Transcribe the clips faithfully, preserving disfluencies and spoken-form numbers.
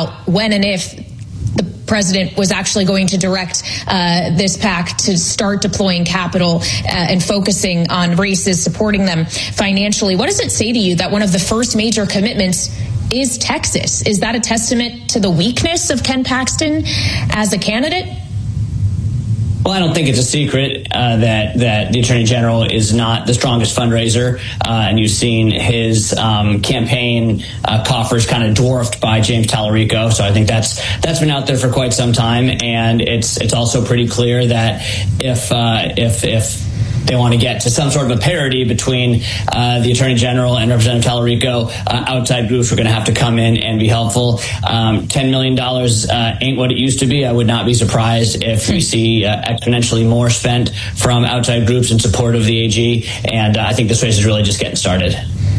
about when and if the president was actually going to direct uh, this PAC to start deploying capital uh, and focusing on races, supporting them financially. What does it say to you that one of the first major commitments is Texas? Is that a testament to the weakness of Ken Paxton as a candidate? Well, I don't think it's a secret uh, that that the Attorney General is not the strongest fundraiser, uh, and you've seen his um, campaign uh, coffers kind of dwarfed by James Tallarico. So I think that's that's been out there for quite some time, and it's it's also pretty clear that if uh, if if they want to get to some sort of a parity between uh, the Attorney General and Representative Tallarico, uh, outside groups are going to have to come in and be helpful. Um, ten million dollars uh, ain't what it used to be. I would not be surprised if we see uh, exponentially more spent from outside groups in support of the A G. And uh, I think this race is really just getting started.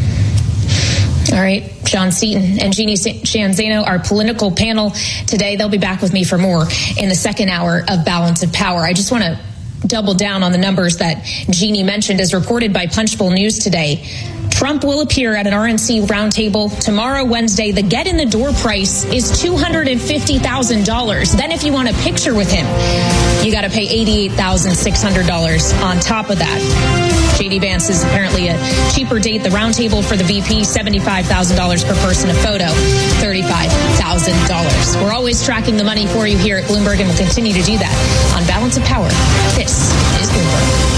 All right, Sean Seaton and Jeannie Shanzano, our political panel today. They'll be back with me for more in the second hour of Balance of Power. I just want to double down on the numbers that Jeannie mentioned. As reported by Punchbowl News today, Trump will appear at an R N C roundtable tomorrow, Wednesday. The get-in-the-door price is two hundred fifty thousand dollars. Then if you want a picture with him, you got to pay eighty-eight thousand six hundred dollars on top of that. J D Vance is apparently a cheaper date. The roundtable for the V P, seventy-five thousand dollars per person. A photo, thirty-five thousand dollars. We're always tracking the money for you here at Bloomberg, and we'll continue to do that on Balance of Power. This is Bloomberg.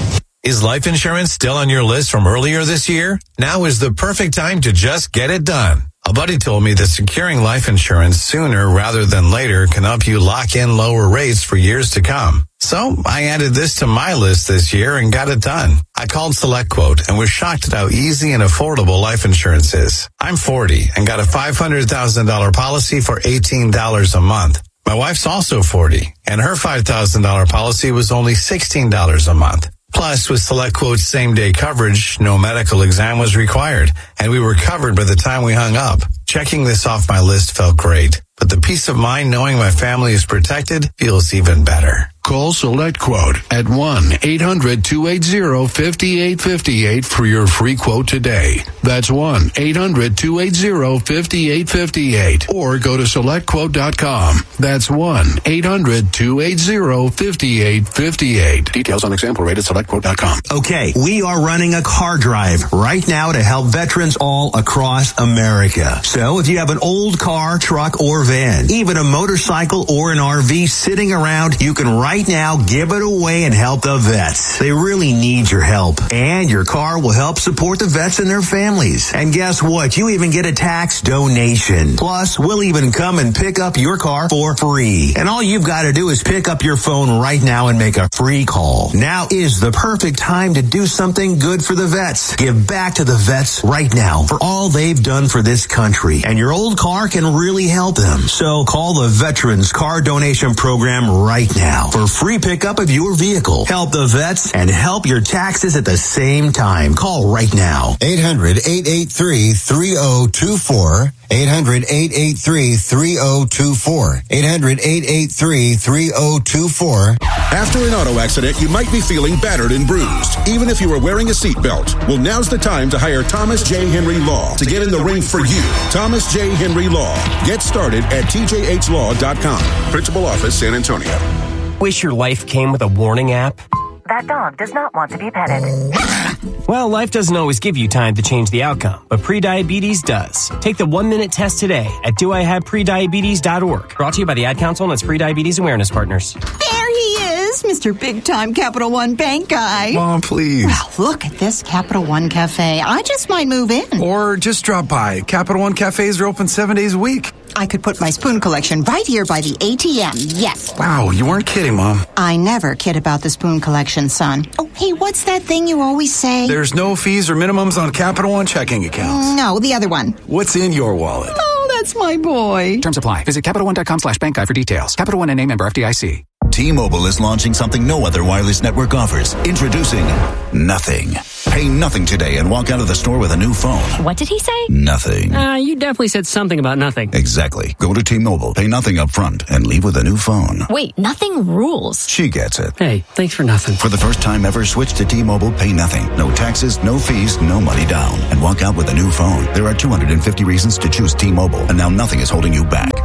Is life insurance still on your list from earlier this year? Now is the perfect time to just get it done. A buddy told me that securing life insurance sooner rather than later can help you lock in lower rates for years to come. So I added this to my list this year and got it done. I called SelectQuote and was shocked at how easy and affordable life insurance is. I'm forty and got a five hundred thousand dollars policy for eighteen dollars a month. My wife's also forty and her five thousand dollars policy was only sixteen dollars a month. Plus, with SelectQuote's same-day coverage, no medical exam was required, and we were covered by the time we hung up. Checking this off my list felt great, but the peace of mind knowing my family is protected feels even better. Call SelectQuote at one eight hundred two eight zero five eight five eight for your free quote today. That's one eight hundred two eight zero five eight five eight. Or go to select quote dot com. That's one eight hundred two eight zero five eight five eight. Details on example rate at select quote dot com. Okay, we are running a car drive right now to help veterans all across America. So if you have an old car, truck, or van, even a motorcycle or an R V sitting around, you can right now give it away and help the vets. They really need your help. And your car will help support the vets and their families. And guess what? You even get a tax donation. Plus, we'll even come and pick up your car for free. And all you've got to do is pick up your phone right now and make a free call. Now is the perfect time to do something good for the vets. Give back to the vets right now for all they've done for this country. And your old car can really help them. So call the Veterans Car Donation Program right now for free pickup of your vehicle. Help the vets and help your taxes at the same time. Call right now. eight hundred eight eight three three oh two four. eight hundred eight eight three three oh two four. eight hundred eight eight three three oh two four. After an auto accident, you might be feeling battered and bruised, even if you were wearing a seatbelt. Well, now's the time to hire Thomas J. Henry Law to get in the ring for you. Thomas J. Henry Law. Get started at T J H law dot com. Principal Office, San Antonio. Wish your life came with a warning app? That dog does not want to be petted. Well, life doesn't always give you time to change the outcome, but prediabetes does. Take the one-minute test today at do I have prediabetes dot org. Brought to you by the Ad Council and its Prediabetes Awareness Partners. There he is, Mister Big-Time Capital One Bank guy. Mom, please. Well, look at this Capital One Cafe. I just might move in. Or just drop by. Capital One Cafes are open seven days a week. I could put my spoon collection right here by the A T M, yes. Wow, you weren't kidding, Mom. I never kid about the spoon collection, son. Oh, hey, what's that thing you always say? There's no fees or minimums on Capital One checking accounts. No, the other one. What's in your wallet? Oh, that's my boy. Terms apply. Visit Capital One dot com slash bank guide for details. Capital One N A member F D I C. T-Mobile is launching something no other wireless network offers. Introducing Nothing. Pay nothing today and walk out of the store with a new phone. What did he say? Nothing. Uh, you definitely said something about nothing. Exactly. Go to T-Mobile, pay nothing up front, and leave with a new phone. Wait, nothing rules. She gets it. Hey, thanks for nothing. For the first time ever, switch to T-Mobile, pay nothing. No taxes, no fees, no money down. And walk out with a new phone. There are two hundred fifty reasons to choose T-Mobile, and now nothing is holding you back.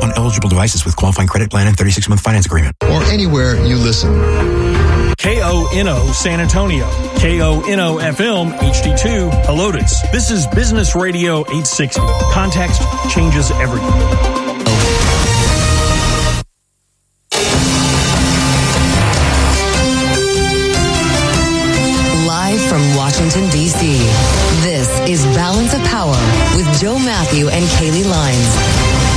on eligible devices with qualifying credit plan and thirty-six month finance agreement. Or anywhere you listen. K O N O San Antonio, K O N O F M H D two Helotes. This is Business Radio eight sixty. Context changes everything. From Washington, D C, this is Balance of Power with Joe Matthew and Kaylee Lines.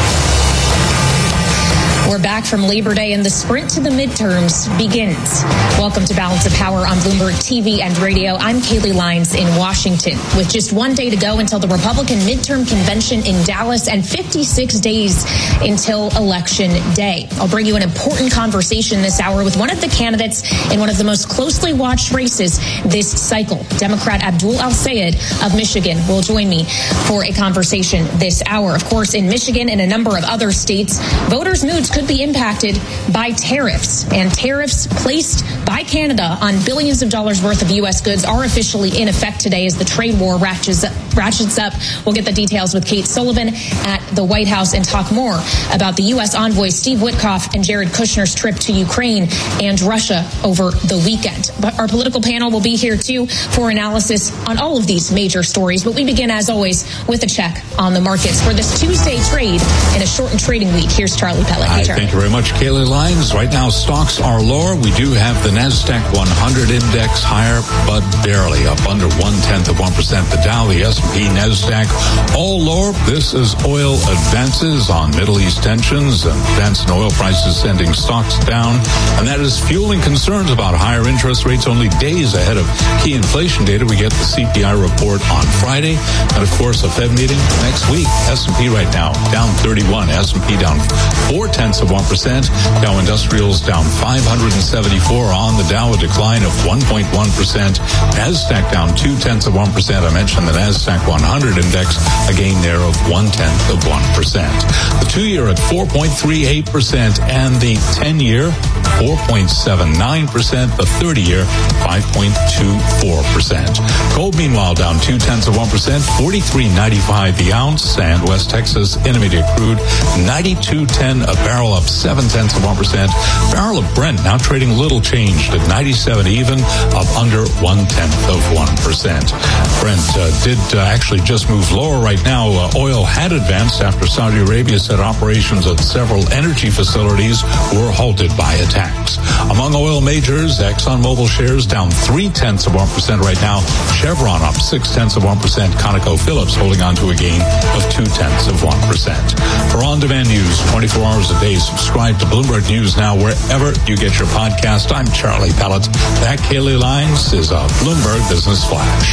We're back from Labor Day and the sprint to the midterms begins. Welcome to Balance of Power on Bloomberg T V and radio. I'm Kaylee Lines in Washington. With just one day to go until the Republican midterm convention in Dallas and fifty-six days until Election Day. I'll bring you an important conversation this hour with one of the candidates in one of the most closely watched races this cycle. Democrat Abdul El-Sayed of Michigan will join me for a conversation this hour. Of course, in Michigan and a number of other states, voters' moods could be impacted by tariffs, and tariffs placed by Canada on billions of dollars worth of U S goods are officially in effect today as the trade war ratchets, ratchets up. We'll get the details with Kate Sullivan at the White House and talk more about the U S envoy Steve Witkoff and Jared Kushner's trip to Ukraine and Russia over the weekend. But our political panel will be here too for analysis on all of these major stories. But we begin, as always, with a check on the markets for this Tuesday trade in a shortened trading week. Here's Charlie Pellet. Hi, thank you very much, Kaylee Lines. Right now, stocks are lower. We do have the NASDAQ one hundred index higher, but barely up under one-tenth of one percent. The Dow, the S and P, NASDAQ, all lower. This is oil advances on Middle East tensions and advance in oil prices sending stocks down. And that is fueling concerns about higher interest rates only days ahead of key inflation data. We get the C P I report on Friday. And, of course, a Fed meeting next week. S and P right now down thirty-one. S and P down four-tenths of one percent. Dow Industrials down five hundred seventy-four on the Dow, a decline of one point one percent. NASDAQ down two-tenths of one percent. I mentioned the NASDAQ one hundred index, a gain there of one-tenth of one percent. The two-year at four point three eight percent and the ten-year four point seven nine percent. The thirty-year five point two four percent. Gold, meanwhile, down two-tenths of one percent, forty-three ninety-five the ounce. And West Texas Intermediate crude ninety-two ten a barrel, up seven-tenths of one percent. Barrel of Brent now trading little changed at ninety-seven even, up under one-tenth of one percent. Brent uh, did uh, actually just move lower right now. Uh, oil had advanced after Saudi Arabia said operations at several energy facilities were halted by attacks. Among oil majors, ExxonMobil shares down three-tenths of one percent right now. Chevron up six-tenths of one percent. ConocoPhillips holding on to a gain of two-tenths of one percent. For on-demand news twenty-four hours a day, subscribe to Bloomberg News now wherever you get your podcast. I'm Charlie Pellet. That Kaylee Lines is a Bloomberg Business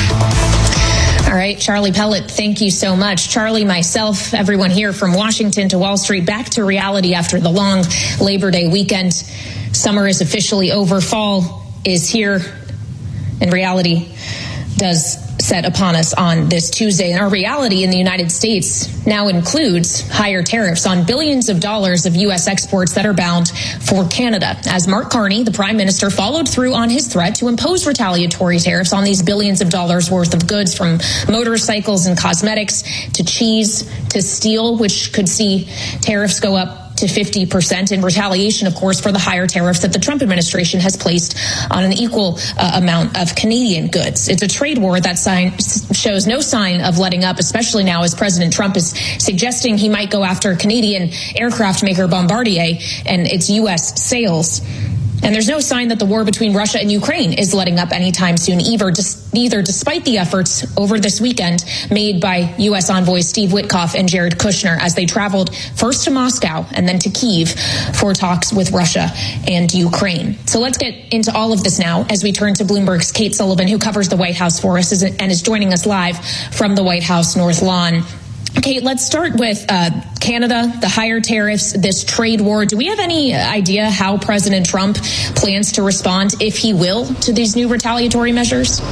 Flash. All right, Charlie Pellet, thank you so much. Charlie, myself, everyone here from Washington to Wall Street, back to reality after the long Labor Day weekend. Summer is officially over. Fall is here, and reality does set upon us on this Tuesday. And our reality in the United States now includes higher tariffs on billions of dollars of U S exports that are bound for Canada, as Mark Carney, the Prime Minister, followed through on his threat to impose retaliatory tariffs on these billions of dollars worth of goods, from motorcycles and cosmetics to cheese to steel, which could see tariffs go up to fifty percent in retaliation, of course, for the higher tariffs that the Trump administration has placed on an equal uh, amount of Canadian goods. It's a trade war that sign, shows no sign of letting up, especially now as President Trump is suggesting he might go after Canadian aircraft maker Bombardier and its U S sales. And there's no sign that the war between Russia and Ukraine is letting up anytime soon either, either despite the efforts over this weekend made by U S envoys Steve Witkoff and Jared Kushner as they traveled first to Moscow and then to Kyiv for talks with Russia and Ukraine. So let's get into all of this now as we turn to Bloomberg's Kate Sullivan, who covers the White House for us and is joining us live from the White House North Lawn. Okay, let's start with uh, Canada, the higher tariffs, this trade war. Do we have any idea how President Trump plans to respond, if he will, to these new retaliatory measures?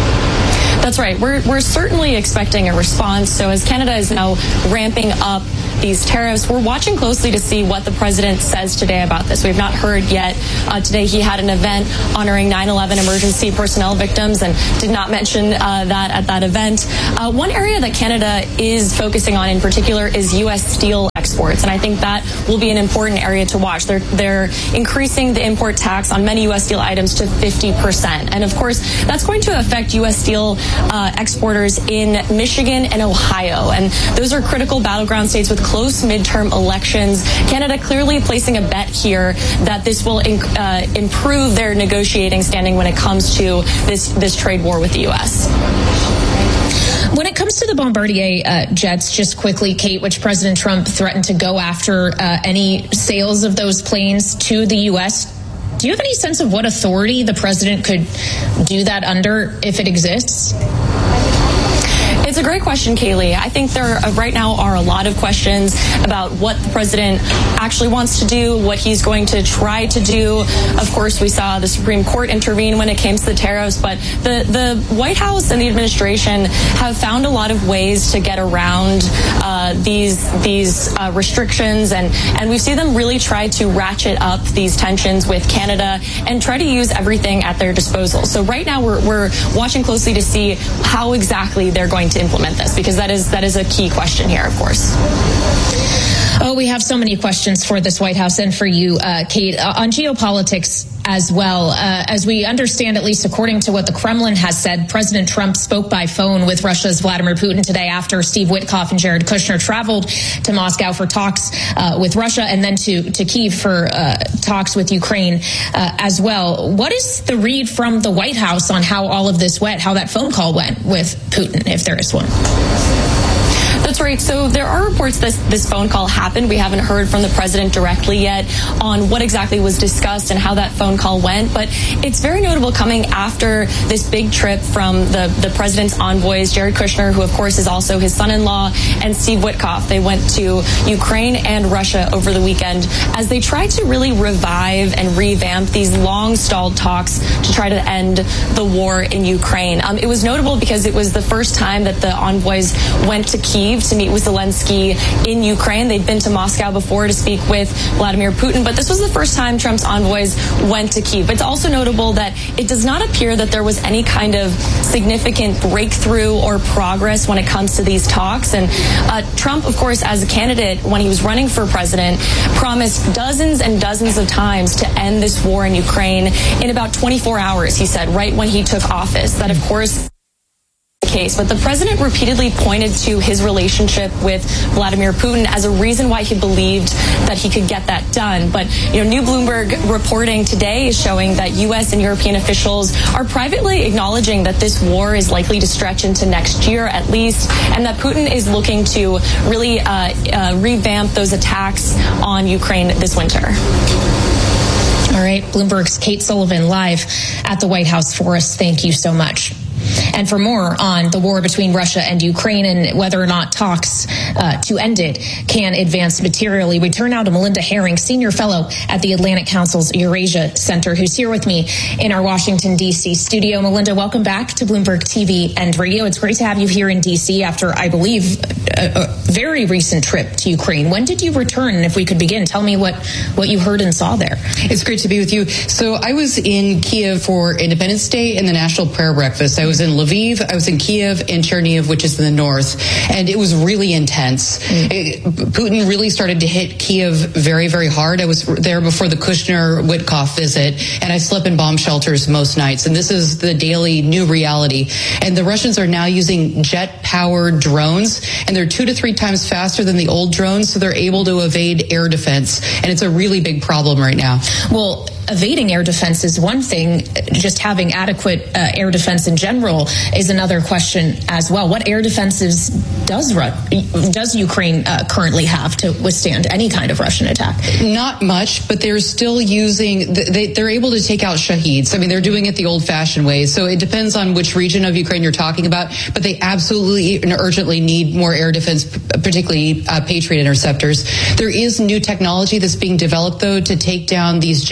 That's right. We're we're certainly expecting a response. So as Canada is now ramping up these tariffs. We're watching closely to see what the president says today about this. We've not heard yet. Uh, today he had an event honoring nine eleven emergency personnel victims and did not mention uh, that at that event. Uh, one area that Canada is focusing on in particular is U S steel exports, and I think that will be an important area to watch. They're, they're increasing the import tax on many U S steel items to fifty percent. And of course, that's going to affect U S steel uh, exporters in Michigan and Ohio. And those are critical battleground states with close midterm elections. Canada clearly placing a bet here that this will inc- uh, improve their negotiating standing when it comes to this, this trade war with the U S. When it comes to the Bombardier uh, jets, just quickly, Kate, which President Trump threatened to go after uh, any sales of those planes to the U S, do you have any sense of what authority the president could do that under, if it exists? It's a great question, Kaylee. I think there uh, right now are a lot of questions about what the president actually wants to do, what he's going to try to do. Of course, we saw the Supreme Court intervene when it came to the tariffs, but the, the White House and the administration have found a lot of ways to get around uh, these these uh, restrictions, and, and we see them really try to ratchet up these tensions with Canada and try to use everything at their disposal. So right now we're, we're watching closely to see how exactly they're going to implement this, because that is that is a key question here, of course. Oh, we have so many questions for this White House and for you, uh, Kate, uh, on geopolitics as well. Uh, as we understand, at least according to what the Kremlin has said, President Trump spoke by phone with Russia's Vladimir Putin today after Steve Witkoff and Jared Kushner traveled to Moscow for talks uh, with Russia and then to, to Kyiv for uh, talks with Ukraine uh, as well. What is the read from the White House on how all of this went, how that phone call went with Putin, if there is one? That's right. So there are reports that this phone call happened. We haven't heard from the president directly yet on what exactly was discussed and how that phone call went. But it's very notable coming after this big trip from the, the president's envoys, Jared Kushner, who, of course, is also his son-in-law, and Steve Witkoff. They went to Ukraine and Russia over the weekend as they tried to really revive and revamp these long-stalled talks to try to end the war in Ukraine. Um, it was notable because it was the first time that the envoys went to Kyiv to meet with Zelensky in Ukraine. They'd been to Moscow before to speak with Vladimir Putin, but this was the first time Trump's envoys went to Kyiv. It's also notable that it does not appear that there was any kind of significant breakthrough or progress when it comes to these talks. And uh, Trump, of course, as a candidate, when he was running for president, promised dozens and dozens of times to end this war in Ukraine in about twenty-four hours, he said, right when he took office. That, of course, case, but the president repeatedly pointed to his relationship with Vladimir Putin as a reason why he believed that he could get that done. But, you know, New Bloomberg reporting today is showing that U S and European officials are privately acknowledging that this war is likely to stretch into next year at least, and that Putin is looking to really uh, uh, revamp those attacks on Ukraine this winter. All right, Bloomberg's Kate Sullivan live at the White House for us. Thank you so much. And for more on the war between Russia and Ukraine and whether or not talks uh, to end it can advance materially, we turn now to Melinda Herring, Senior Fellow at the Atlantic Council's Eurasia Center, who's here with me in our Washington, D C studio. Melinda, welcome back to Bloomberg T V and Radio. It's great to have you here in D C after, I believe, a, a very recent trip to Ukraine. When did you return? And if we could begin, tell me what, what you heard and saw there. It's great to be with you. So I was in Kiev for Independence Day and the National Prayer Breakfast. I was in Lviv, I was in Kiev and Chernihiv, which is in the north, and it was really intense. Mm. It, Putin really started to hit Kiev very, very hard. I was there before the Kushner-Witkoff visit, and I slept in bomb shelters most nights, and this is the daily new reality. And the Russians are now using jet-powered drones, and they're two to three times faster than the old drones, so they're able to evade air defense, and it's a really big problem right now. Well, evading air defense is one thing. Just having adequate uh, air defense in general is another question as well. What air defenses does does Ukraine uh, currently have to withstand any kind of Russian attack? Not much, but they're still using, they, they're able to take out Shaheeds. I mean, they're doing it the old-fashioned way. So it depends on which region of Ukraine you're talking about, but they absolutely and urgently need more air defense, particularly uh, Patriot interceptors. There is new technology that's being developed, though, to take down these jet-powered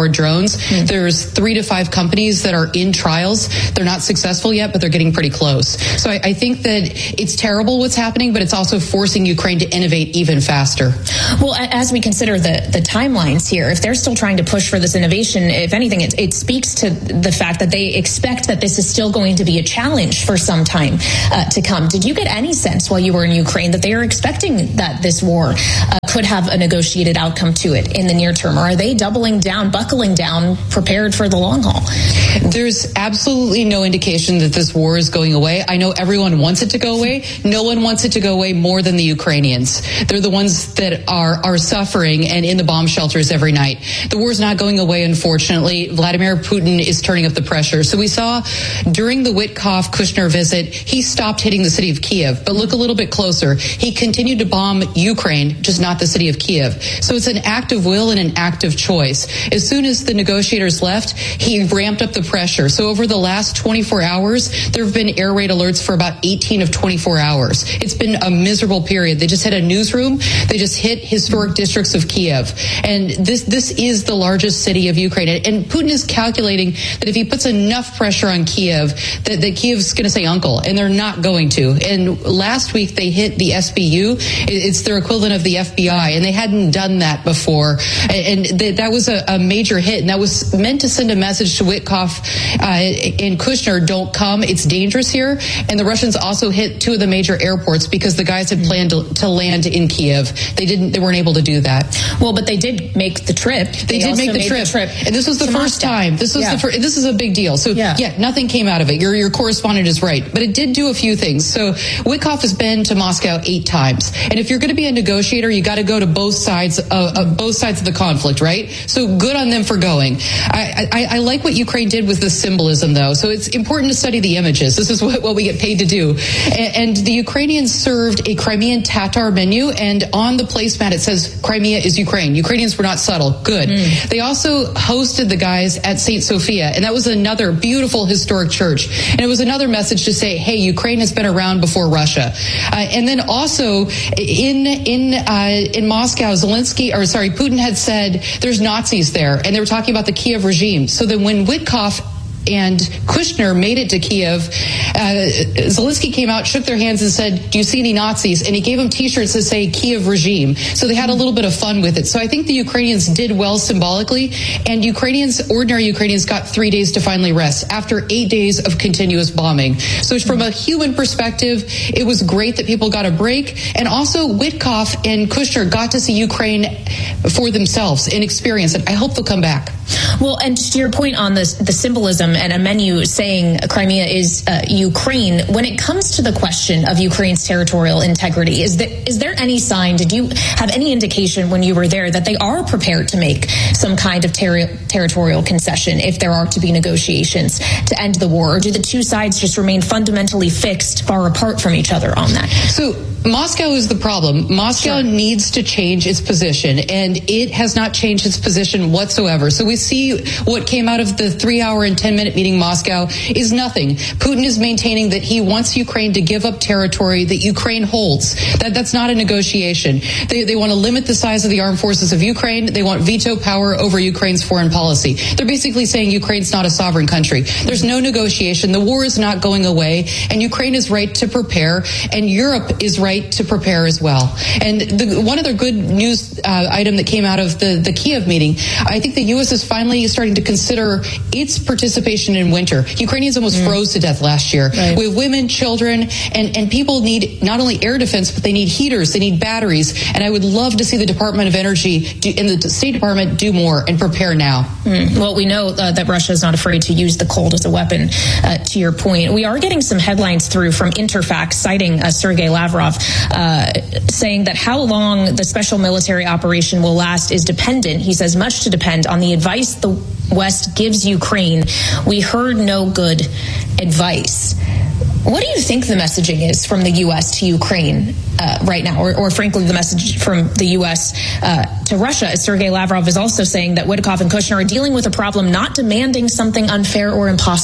powered drones. Mm. There's three to five companies that are in trials. They're not successful yet, but they're getting pretty close. So I, I think that it's terrible what's happening, but it's also forcing Ukraine to innovate even faster. Well, as we consider the, the timelines here, if they're still trying to push for this innovation, if anything, it, it speaks to the fact that they expect that this is still going to be a challenge for some time uh, to come. Did you get any sense while you were in Ukraine that they are expecting that this war uh, could have a negotiated outcome to it in the near term? Or are they doubling down, buckling down, prepared for the long haul? There's absolutely no indication that this war is going away. I know everyone wants it to go away. No one wants it to go away more than the Ukrainians. They're the ones that are, are suffering and in the bomb shelters every night. The war is not going away, unfortunately. Vladimir Putin is turning up the pressure. So we saw during the Witkoff-Kushner visit, he stopped hitting the city of Kiev. But look a little bit closer. He continued to bomb Ukraine, just not the city of Kiev. So it's an act of will and an act of choice. As soon as the negotiators left, he ramped up the pressure. So over the last twenty-four hours, there have been air raid alerts for about eighteen of twenty-four hours. It's been a miserable period. They just hit a newsroom. They just hit historic districts of Kiev. And this this is the largest city of Ukraine. And Putin is calculating that if he puts enough pressure on Kiev, that, that Kiev's going to say uncle. And they're not going to. And last week, they hit the S B U. It's their equivalent of the F B I. And they hadn't done that before. And th- that was a, a major hit. And that was meant to send a message to Witkoff uh, and Kushner, don't come. It's dangerous here. And the Russians also hit two of the major airports because the guys had planned to, to land in Kiev. They didn't. They weren't able to do that. Well, but they did make the trip. They, they did make the trip. the trip. And this was the first Moscow. time. This was yeah. the first. This is a big deal. So yeah. yeah, nothing came out of it. Your your correspondent is right. But it did do a few things. So Witkoff has been to Moscow eight times. And if you're going to be a negotiator, you got to go to both sides of uh, both sides of the conflict, right? So good on them for going. I, I, I like what Ukraine did with the symbolism, though. So it's important to study the images. This is what, what we get paid to do. And, and the Ukrainians served a Crimean Tatar menu, and on the placemat it says Crimea is Ukraine. Ukrainians were not subtle. Good. Mm. They also hosted the guys at Saint Sophia, and that was another beautiful historic church. And it was another message to say, hey, Ukraine has been around before Russia. Uh, and then also in in uh, in Moscow, Zelensky, or sorry, Putin had said there's Nazis there, and they were talking about the Kiev regime. So then when Witkoff and Kushner made it to Kiev, uh, Zelensky came out, shook their hands and said, do you see any Nazis? And he gave them T-shirts that say Kiev regime. So they had a little bit of fun with it. So I think the Ukrainians did well symbolically, and Ukrainians, ordinary Ukrainians, got three days to finally rest after eight days of continuous bombing. So from a human perspective, it was great that people got a break. And also Witkoff and Kushner got to see Ukraine for themselves and experience it. I hope they'll come back. Well, and to your point on this, the symbolism and a menu saying Crimea is uh, Ukraine, when it comes to the question of Ukraine's territorial integrity, is there, is there any sign, did you have any indication when you were there that they are prepared to make some kind of ter- territorial concession if there are to be negotiations to end the war? Or do the two sides just remain fundamentally fixed far apart from each other on that? So Moscow is the problem. Moscow sure. needs to change its position, and it has not changed its position whatsoever. So we see what came out of the three-hour and ten-minute meeting in Moscow is nothing. Putin is maintaining that he wants Ukraine to give up territory that Ukraine holds. That That's not a negotiation. They, they want to limit the size of the armed forces of Ukraine. They want veto power over Ukraine's foreign policy. They're basically saying Ukraine's not a sovereign country. There's no negotiation. The war is not going away, and Ukraine is right to prepare, and Europe is right to prepare as well. And the, one other good news uh, item that came out of the, the Kiev meeting, I think the U S is finally starting to consider its participation in winter. Ukrainians almost mm. froze to death last year. Right. With women, children, and, and people need not only air defense, but they need heaters, they need batteries. And I would love to see the Department of Energy do, and the State Department do more and prepare now. Mm. Well, we know uh, that Russia is not afraid to use the cold as a weapon, uh, to your point. We are getting some headlines through from Interfax citing uh, Sergei Lavrov, uh, saying that how long the special military operation will last is dependent, he says, much to depend on the advice the West gives Ukraine. We heard no good advice. What do you think the messaging is from the U S to Ukraine uh, right now, or, or frankly, the message from the U S uh, to Russia? As Sergei Lavrov is also saying that Witkoff and Kushner are dealing with a problem, not demanding something unfair or impossible.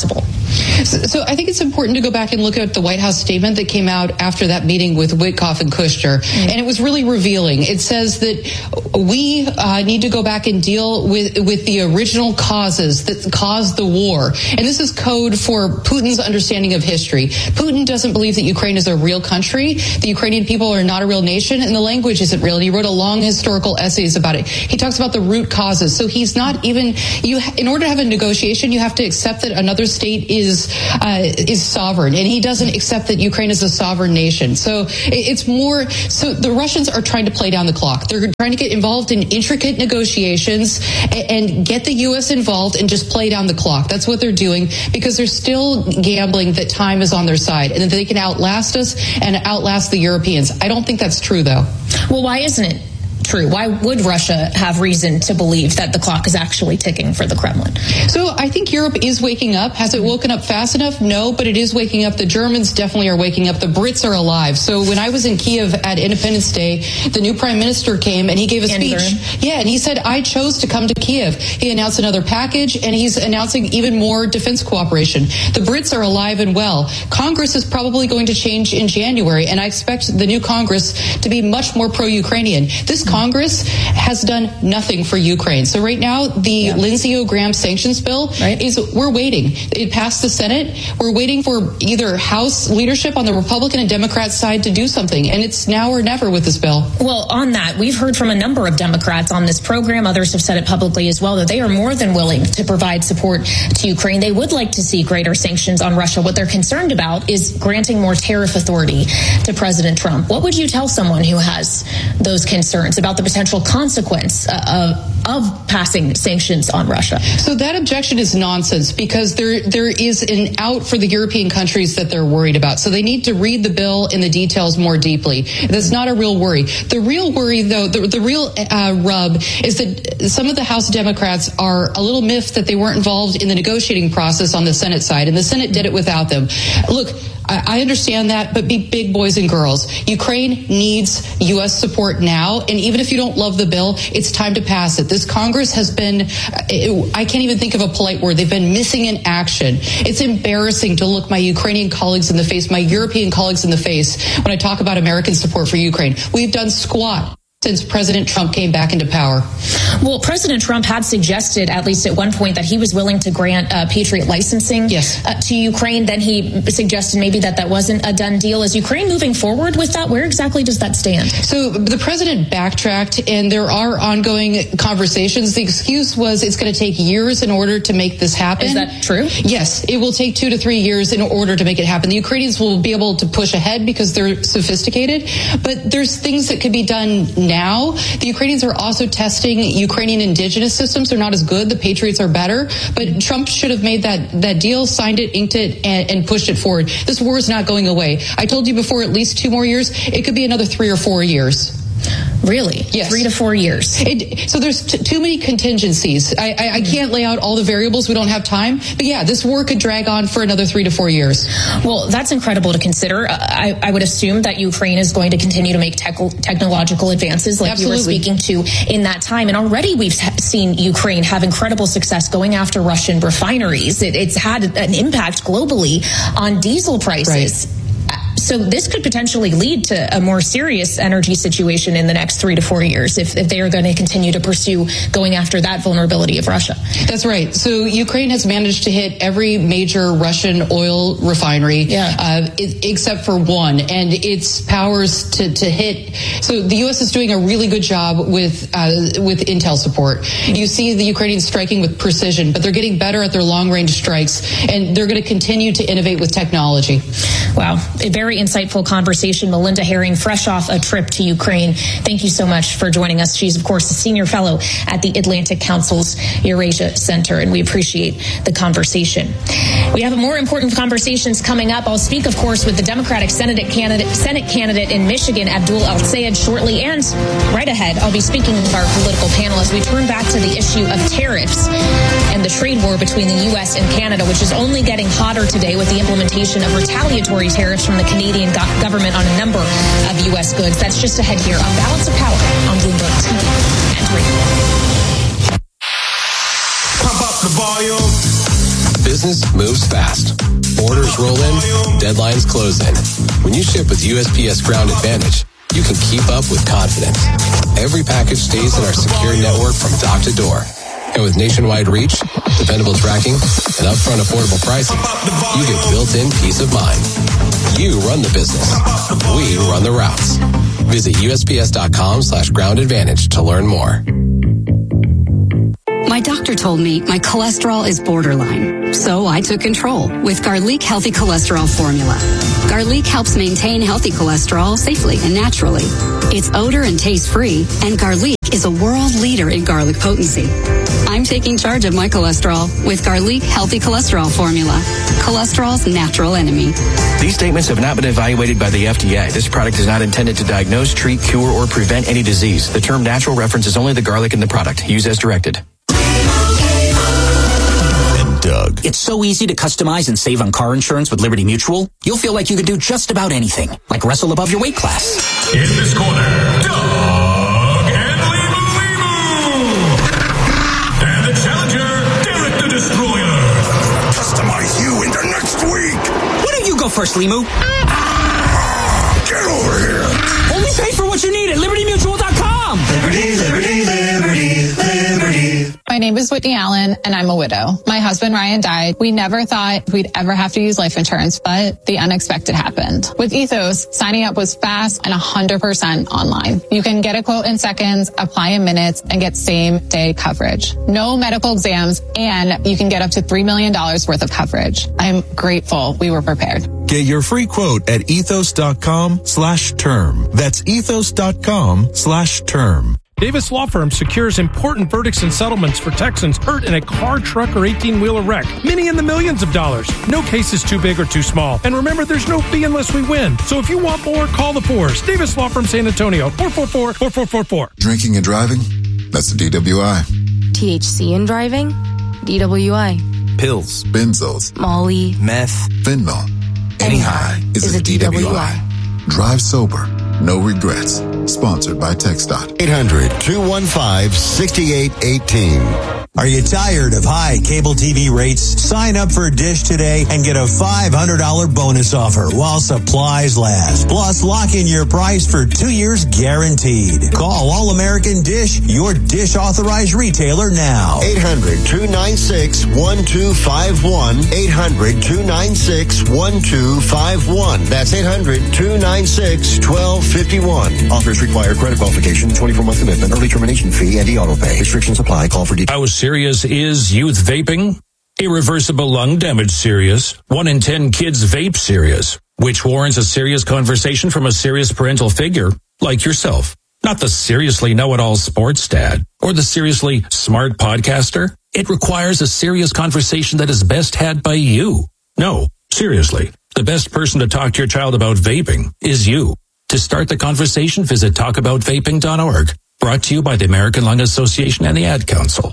So, so I think it's important to go back and look at the White House statement that came out after that meeting with Witkoff and Kushner. Mm-hmm. And it was really revealing. It says that we uh, need to go back and deal with, with the original causes that caused the war. And this is code for Putin's understanding of history. Putin doesn't believe that Ukraine is a real country. The Ukrainian people are not a real nation, and the language isn't real. And he wrote a long historical essays about it. He talks about the root causes. So he's not even, you. in order to have a negotiation, you have to accept that another state is uh, is sovereign, and he doesn't accept that Ukraine is a sovereign nation. So it's more, so the Russians are trying to play down the clock. They're trying to get involved in intricate negotiations and, and get the U S involved and just play down the clock. That's what they're doing, because they're still gambling that time is on their side and that they can outlast us and outlast the Europeans. I don't think that's true, though. Well, why isn't it true? Why would Russia have reason to believe that the clock is actually ticking for the Kremlin? So I think Europe is waking up. Has it woken up fast enough? No, but it is waking up. The Germans definitely are waking up. The Brits are alive. So when I was in Kiev at Independence Day, the new prime minister came and he gave a Andy speech. Byrne. Yeah, and he said, I chose to come to Kiev. He announced another package, and he's announcing even more defense cooperation. The Brits are alive and well. Congress is probably going to change in January, and I expect the new Congress to be much more pro-Ukrainian. This mm-hmm. Congress has done nothing for Ukraine. So right now, the yeah. Lindsey Graham sanctions bill right. is, we're waiting. It passed the Senate. We're waiting for either House leadership on the Republican and Democrat side to do something. And it's now or never with this bill. Well, on that, we've heard from a number of Democrats on this program. Others have said it publicly as well, that they are more than willing to provide support to Ukraine. They would like to see greater sanctions on Russia. What they're concerned about is granting more tariff authority to President Trump. What would you tell someone who has those concerns about the potential consequence of of passing sanctions on Russia? So that objection is nonsense, because there there is an out for the European countries that they're worried about. So they need to read the bill and the details more deeply. That's not a real worry. The real worry, though, the, the real uh, rub is that some of the House Democrats are a little miffed that they weren't involved in the negotiating process on the Senate side, and the Senate did it without them. Look, I understand that, but be big boys and girls. Ukraine needs U S support now, and even if you don't love the bill, it's time to pass it. This Congress has been, I can't even think of a polite word, they've been missing in action. It's embarrassing to look my Ukrainian colleagues in the face, my European colleagues in the face, when I talk about American support for Ukraine. We've done squat since President Trump came back into power. Well, President Trump had suggested, at least at one point, that he was willing to grant uh, Patriot licensing yes. uh, to Ukraine. Then he suggested maybe that that wasn't a done deal. Is Ukraine moving forward with that? Where exactly does that stand? So the president backtracked, and there are ongoing conversations. The excuse was it's going to take years in order to make this happen. Is that true? Yes, it will take two to three years in order to make it happen. The Ukrainians will be able to push ahead because they're sophisticated, but there's things that could be done now. Now, the Ukrainians are also testing Ukrainian indigenous systems. They're not as good. The Patriots are better. But Trump should have made that, that deal, signed it, inked it, and, and pushed it forward. This war is not going away. I told you before, at least two more years. It could be another three or four years. Really? Yes. Three to four years. It, so there's t- too many contingencies. I, I, I can't lay out all the variables. We don't have time. But yeah, this war could drag on for another three to four years. Well, that's incredible to consider. I, I would assume that Ukraine is going to continue to make tech, technological advances like Absolutely. you were speaking to in that time. And already we've seen Ukraine have incredible success going after Russian refineries. It, it's had an impact globally on diesel prices. Right. So this could potentially lead to a more serious energy situation in the next three to four years if, if they are going to continue to pursue going after that vulnerability of Russia. That's right. So Ukraine has managed to hit every major Russian oil refinery, yeah. uh, it, except for one, and its powers to, to hit. So the U S is doing a really good job with uh, with intel support. You see the Ukrainians striking with precision, but they're getting better at their long-range strikes, and they're going to continue to innovate with technology. Wow. A very insightful conversation. Melinda Herring, fresh off a trip to Ukraine. Thank you so much for joining us. She's, of course, a senior fellow at the Atlantic Council's Eurasia Center, and we appreciate the conversation. We have more important conversations coming up. I'll speak, of course, with the Democratic Senate candidate, Senate candidate in Michigan, Abdul El-Sayed, shortly. And right ahead, I'll be speaking with our political panel as we turn back to the issue of tariffs and the trade war between the U S and Canada, which is only getting hotter today with the implementation of retaliatory tariffs from the Canadian go- government on a number of U S goods. That's just ahead here on Balance of Power on Bloomberg T V and radio. Pump up the volume. business moves fast. Orders roll in, deadlines close in. When you ship with U S P S Ground Advantage, you can keep up with confidence. Every package stays in our secure network from dock to door. And with nationwide reach, dependable tracking, and upfront affordable pricing, you get built-in peace of mind. You run the business. We run the routes. Visit U S P S dot com slash ground advantage to learn more. My doctor told me my cholesterol is borderline, so I took control with Garlic Healthy Cholesterol Formula. Garlic helps maintain healthy cholesterol safely and naturally. It's odor and taste-free, and Garlic is a world leader in garlic potency. I'm taking charge of my cholesterol with Garlic Healthy Cholesterol Formula, cholesterol's natural enemy. These statements have not been evaluated by the F D A. This product is not intended to diagnose, treat, cure, or prevent any disease. The term natural references only the garlic in the product. Use as directed. Doug. It's so easy to customize and save on car insurance with Liberty Mutual. You'll feel like you could do just about anything, like wrestle above your weight class. In this corner, Doug and Limu Limu. And the challenger, Derek the Destroyer. Customize you into next week. Why don't you go first, Limu? Get over here. Only pay for what you need at Liberty Mutual dot com. Liberty, Liberty, Liberty, Liberty. My name is Whitney Allen, and I'm a widow. My husband, Ryan, died. We never thought we'd ever have to use life insurance, but the unexpected happened. With Ethos, signing up was fast and one hundred percent online. You can get a quote in seconds, apply in minutes, and get same-day coverage. No medical exams, and you can get up to three million dollars worth of coverage. I'm grateful we were prepared. Get your free quote at ethos dot com slash term. That's ethos dot com slash term. Davis Law Firm secures important verdicts and settlements for Texans hurt in a car, truck, or eighteen-wheeler wreck. Many in the millions of dollars. No case is too big or too small. And remember, there's no fee unless we win. So if you want more, call the Fours. Davis Law Firm San Antonio, four four four, four four four four. Drinking and driving? That's a D W I. T H C in driving? D W I. Pills, benzos, Molly, meth, fentanyl. Any high is, is a, a D W I. D W I. Drive sober. No regrets. Sponsored by TxDOT. eight hundred, two one five, six eight one eight. Are you tired of high cable T V rates? Sign up for Dish today and get a five hundred dollars bonus offer while supplies last. Plus, lock in your price for two years guaranteed. Call All American Dish, your Dish authorized retailer now. eight hundred, two nine six, one two five one. eight hundred, two nine six, one two five one. That's eight hundred, two nine six, one two five one. Offers require credit qualification, twenty-four month commitment, early termination fee, and e-auto pay. Restrictions apply. Call for details. How serious is youth vaping? Irreversible lung damage serious. One in ten kids vape serious, which warrants a serious conversation from a serious parental figure like yourself. Not the seriously know-it-all sports dad or the seriously smart podcaster. It requires a serious conversation that is best had by you. No, seriously, the best person to talk to your child about vaping is you. To start the conversation, visit talk about vaping dot org. Brought to you by the American Lung Association and the Ad Council.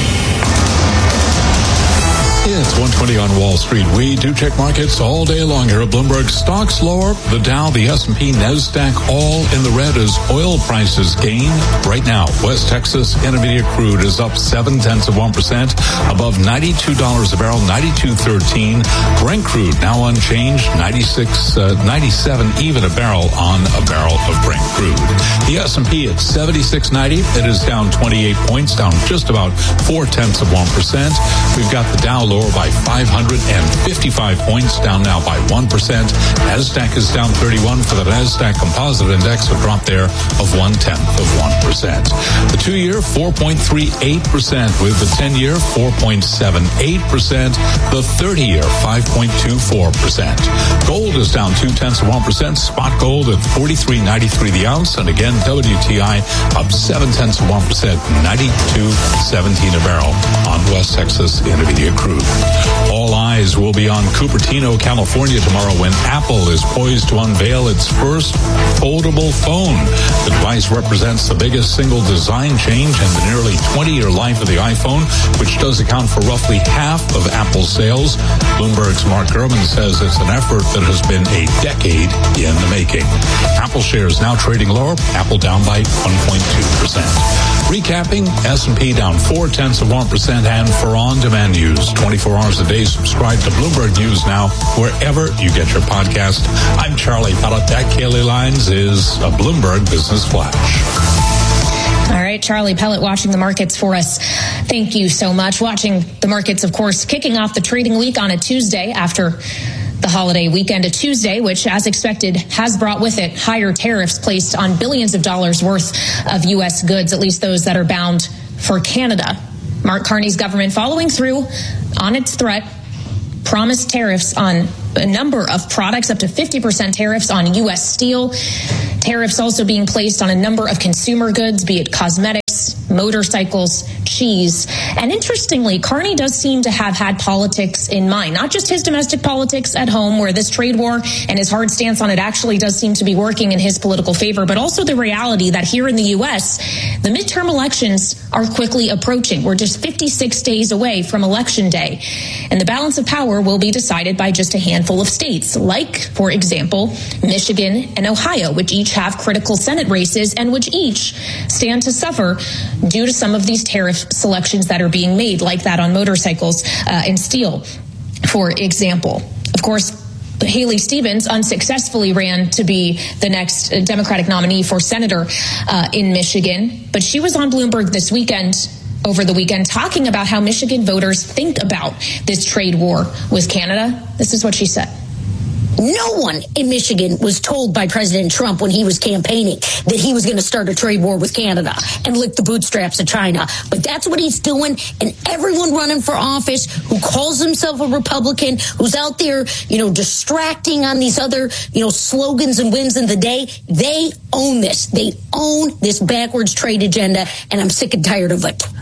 It's one twenty on Wall Street. We do check markets all day long here at Bloomberg. Stocks lower, the Dow, the S and P, NASDAQ, all in the red as oil prices gain. Right now, West Texas Intermediate crude is up seven tenths of one percent, above ninety-two dollars a barrel, ninety-two thirteen. Brent crude now unchanged, ninety-six, uh, ninety-seven even a barrel on a barrel of Brent crude. The S and P at seventy-six ninety. It is down twenty-eight points, down just about four tenths of one percent. We've got the Dow lower by five hundred fifty-five points, down now by one percent. NASDAQ is down thirty-one for the NASDAQ Composite Index, a drop there of one-tenth of one percent. The two-year, four point three eight percent, with the ten-year, four point seven eight percent. The thirty-year, five point two four percent. Gold is down two-tenths of one percent. Spot gold at forty-three ninety-three the ounce. And again, W T I up seven-tenths of one percent, ninety-two seventeen a barrel on West Texas Intermediate crude. All eyes will be on Cupertino, California tomorrow when Apple is poised to unveil its first foldable phone. The device represents the biggest single design change in the nearly twenty-year life of the iPhone, which does account for roughly half of Apple's sales. Bloomberg's Mark Gurman says it's an effort that has been a decade in the making. Apple shares now trading lower, Apple down by one point two percent. Recapping, S and P down four tenths of one percent, and for on-demand news, twenty-four hours a day, subscribe to Bloomberg News now, wherever you get your podcast. I'm Charlie Pellet. That Kaylee Lines is a Bloomberg Business Flash. All right, Charlie Pellet watching the markets for us. Thank you so much. Watching the markets, of course, kicking off the trading week on a Tuesday after the holiday weekend. A Tuesday, which, as expected, has brought with it higher tariffs placed on billions of dollars worth of U S goods, at least those that are bound for Canada. Mark Carney's government following through on its threat, promised tariffs on a number of products, up to fifty percent tariffs on U S steel. Tariffs also being placed on a number of consumer goods, be it cosmetics, motorcycles, cheese. And interestingly, Carney does seem to have had politics in mind, not just his domestic politics at home, where this trade war and his hard stance on it actually does seem to be working in his political favor, but also the reality that here in the U S, the midterm elections are quickly approaching. We're just fifty-six days away from Election Day, and the balance of power will be decided by just a handful of states, like, for example, Michigan and Ohio, which each have critical Senate races and which each stand to suffer due to some of these tariff selections that are being made, like that on motorcycles uh, and steel, for example. Of course, Haley Stevens unsuccessfully ran to be the next Democratic nominee for senator uh, in Michigan, but she was on Bloomberg this weekend, over the weekend, talking about how Michigan voters think about this trade war with Canada. This is what she said. No one in Michigan was told by President Trump when he was campaigning that he was going to start a trade war with Canada and lick the bootstraps of China. But that's what he's doing. And everyone running for office who calls himself a Republican, who's out there, you know, distracting on these other, you know, slogans and wins in the day, they own this. They own this backwards trade agenda. And I'm sick and tired of it.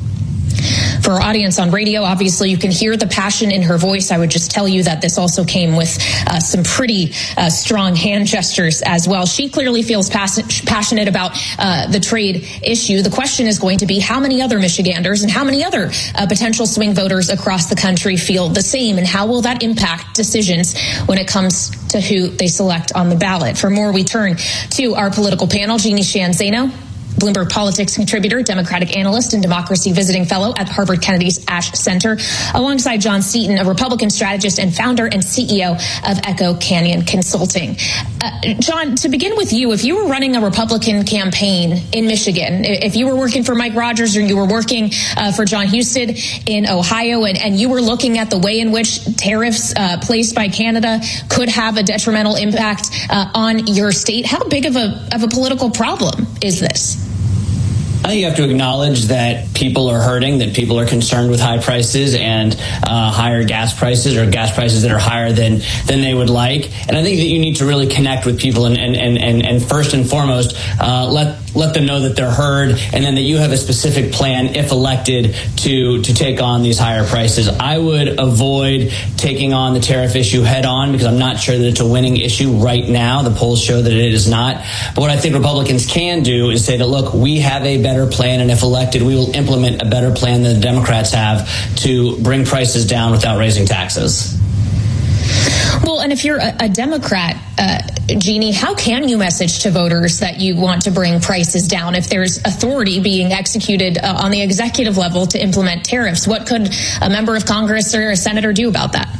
For our audience on radio, obviously you can hear the passion in her voice. I would just tell you that this also came with uh, some pretty uh, strong hand gestures as well. She clearly feels pass- passionate about uh, the trade issue. The question is going to be how many other Michiganders and how many other uh, potential swing voters across the country feel the same, and how will that impact decisions when it comes to who they select on the ballot. For more, we turn to our political panel. Jeannie Sheehan Zaino, Bloomberg Politics contributor, Democratic analyst, and democracy visiting fellow at Harvard Kennedy's Ash Center, alongside John Seaton, a Republican strategist and founder and C E O of Echo Canyon Consulting. Uh, John, to begin with you, if you were running a Republican campaign in Michigan, if you were working for Mike Rogers or you were working uh, for John Husted in Ohio, and, and you were looking at the way in which tariffs uh, placed by Canada could have a detrimental impact uh, on your state, how big of a of a political problem is this? I think you have to acknowledge that people are hurting, that people are concerned with high prices and uh, higher gas prices, or gas prices that are higher than than they would like. And I think that you need to really connect with people and and and, and first and foremost uh, let let them know that they're heard, and then that you have a specific plan, if elected, to to take on these higher prices. I would avoid taking on the tariff issue head on, because I'm not sure that it's a winning issue right now. The polls show that it is not. But what I think Republicans can do is say that, look, we have a better plan, and if elected, we will implement a better plan than the Democrats have to bring prices down without raising taxes. Well, and if you're a, a Democrat, uh, Jeannie, how can you message to voters that you want to bring prices down if there's authority being executed uh, on the executive level to implement tariffs? What could a member of Congress or a senator do about that?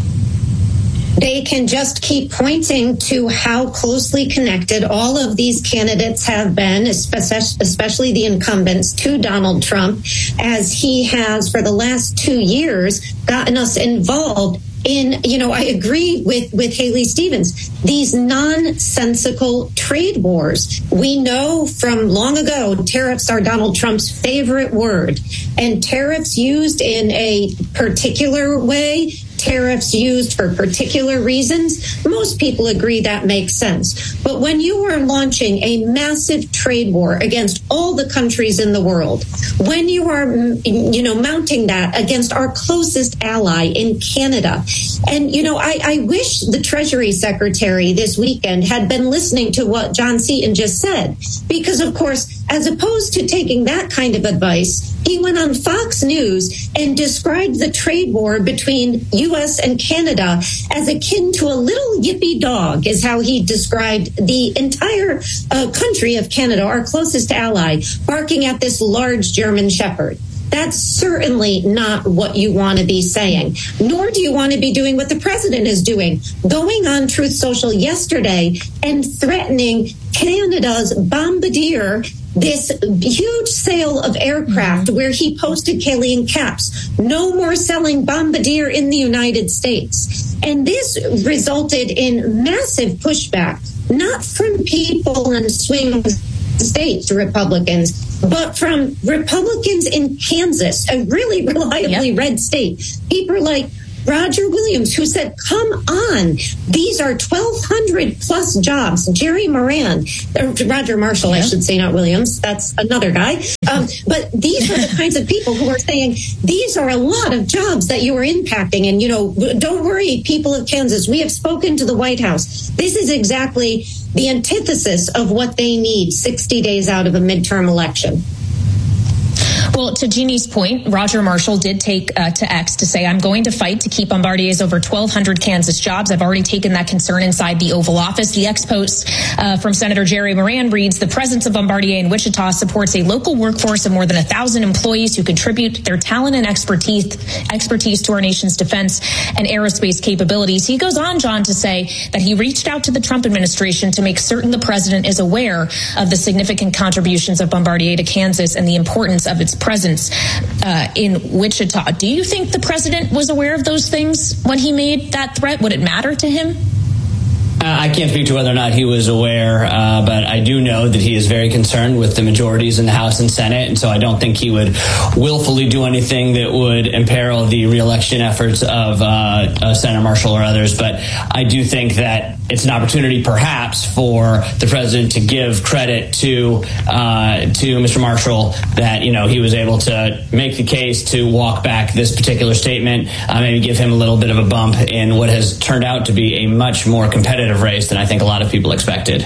They can just keep pointing to how closely connected all of these candidates have been, especially the incumbents, to Donald Trump, as he has for the last two years gotten us involved in, you know, I agree with, with Haley Stevens, these nonsensical trade wars. We know from long ago, tariffs are Donald Trump's favorite word, and tariffs used in a particular way, tariffs used for particular reasons, most people agree that makes sense. But when you are launching a massive trade war against all the countries in the world, when you are, you know, mounting that against our closest ally in Canada, and, you know, I, I wish the Treasury Secretary this weekend had been listening to what John Seaton just said, because, of course, as opposed to taking that kind of advice, he went on Fox News and described the trade war between U S and Canada as akin to a little yippy dog, is how he described the entire uh, country of Canada, our closest ally, barking at this large German shepherd. That's certainly not what you want to be saying, nor do you want to be doing what the president is doing, going on Truth Social yesterday and threatening Canada's Bombardier, this huge sale of aircraft, mm-hmm. where he posted, Kaylee, in caps, no more selling Bombardier in the United States. And this resulted in massive pushback, not from people in swing states, Republicans, but from Republicans in Kansas, a really reliably yep. red state. People like Roger Williams, who said, come on, these are twelve hundred plus jobs. Jerry Moran, uh, Roger Marshall, yeah. I should say, not Williams. That's another guy. Um, but these are the kinds of people who are saying, these are a lot of jobs that you are impacting. And, you know, don't worry, people of Kansas, we have spoken to the White House. This is exactly the antithesis of what they need sixty days out of a midterm election. Well, to Jeannie's point, Roger Marshall did take uh, to X to say, I'm going to fight to keep Bombardier's over twelve hundred Kansas jobs. I've already taken that concern inside the Oval Office. The X post uh, from Senator Jerry Moran reads, the presence of Bombardier in Wichita supports a local workforce of more than a thousand employees who contribute their talent and expertise, expertise to our nation's defense and aerospace capabilities. He goes on, John, to say that he reached out to the Trump administration to make certain the president is aware of the significant contributions of Bombardier to Kansas and the importance of its presence uh, in Wichita. Do you think the president was aware of those things when he made that threat? Would it matter to him? Uh, I can't speak to whether or not he was aware, uh, but I do know that he is very concerned with the majorities in the House and Senate, and so I don't think he would willfully do anything that would imperil the reelection efforts of uh, uh, Senator Marshall or others. But I do think that it's an opportunity, perhaps, for the president to give credit to uh, to Mister Marshall that, you know, he was able to make the case to walk back this particular statement, uh, maybe give him a little bit of a bump in what has turned out to be a much more competitive race than I think a lot of people expected.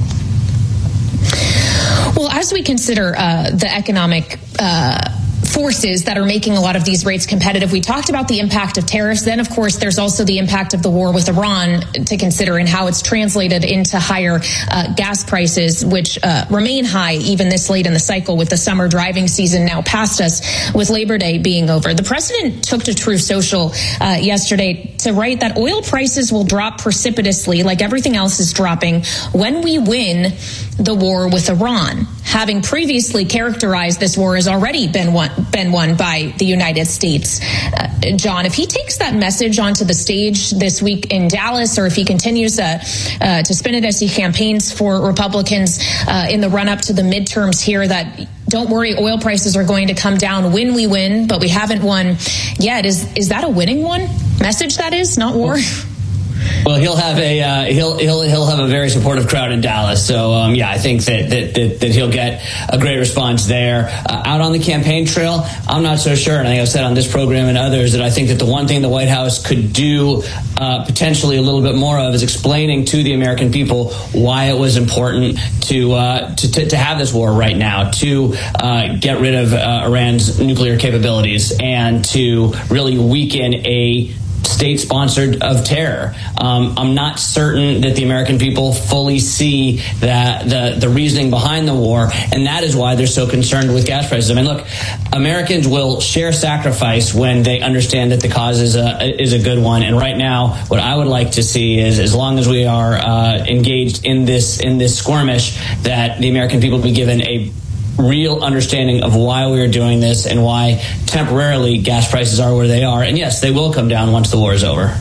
Well, as we consider uh, the economic uh, forces that are making a lot of these rates competitive, we talked about the impact of tariffs. Then, of course, there's also the impact of the war with Iran to consider and how it's translated into higher uh, gas prices, which uh, remain high even this late in the cycle, with the summer driving season now past us, with Labor Day being over. The president took to Truth Social uh, yesterday to write that oil prices will drop precipitously, like everything else is dropping, when we win the war with Iran, having previously characterized this war as already been won, been won by the United States. Uh, John, if he takes that message onto the stage this week in Dallas, or if he continues uh, uh, to spin it as he campaigns for Republicans uh, in the run-up to the midterms here, that don't worry, oil prices are going to come down when we win, but we haven't won yet. Is is that a winning one? Message, that is, not war? Well, he'll have a uh, he'll he'll he'll have a very supportive crowd in Dallas. So um, yeah, I think that, that that that he'll get a great response there. Uh, out on the campaign trail, I'm not so sure. And I think I've said on this program and others that I think that the one thing the White House could do uh, potentially a little bit more of is explaining to the American people why it was important to uh, to, to to have this war right now, to uh, get rid of uh, Iran's nuclear capabilities, and to really weaken a state sponsored of terror. Um, I'm not certain that the American people fully see that the, the reasoning behind the war, and that is why they're so concerned with gas prices. I mean, look, Americans will share sacrifice when they understand that the cause is a, is a good one. And right now, what I would like to see is, as long as we are uh, engaged in this in this skirmish, that the American people be given a real understanding of why we are doing this and why temporarily gas prices are where they are. And yes, they will come down once the war is over.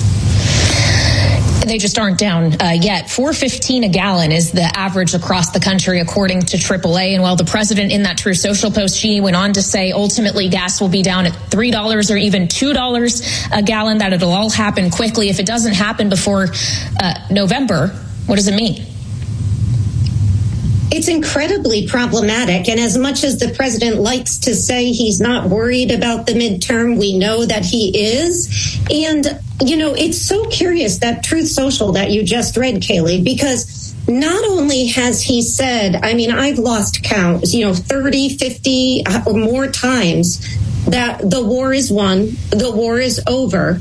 They just aren't down uh, yet. four fifteen a gallon is the average across the country, according to triple A. And while the president in that Truth Social post, she went on to say ultimately gas will be down at three dollars or even two dollars a gallon, that it'll all happen quickly. If it doesn't happen before uh, November, what does it mean? It's incredibly problematic. And as much as the president likes to say he's not worried about the midterm, we know that he is. And, you know, it's so curious, that Truth Social that you just read, Kaylee, because not only has he said, I mean, I've lost count, you know, thirty, fifty or more times that the war is won, the war is over.